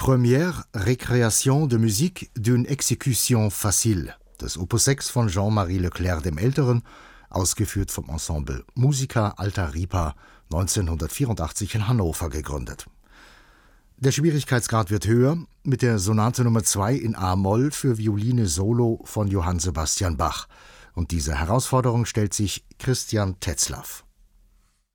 Première Récréation de musique d'une exécution facile des Opus 6 von Jean-Marie Leclerc dem Älteren, ausgeführt vom Ensemble Musica Alta Ripa, 1984 in Hannover gegründet. Der Schwierigkeitsgrad wird höher mit der Sonate Nummer 2 in a-Moll für Violine Solo von Johann Sebastian Bach. Und diese Herausforderung stellt sich Christian Tetzlaff.